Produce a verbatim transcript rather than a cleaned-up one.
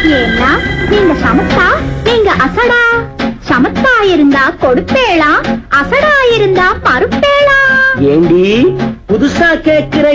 ஏன்னா நீங்க சமத்தா, நீங்க அசடா. சமத்தா இருந்தா கொடுப்பேளா, அசடா இருந்தா பருப்பேளா. ஏண்டி புதுசா கேக்குற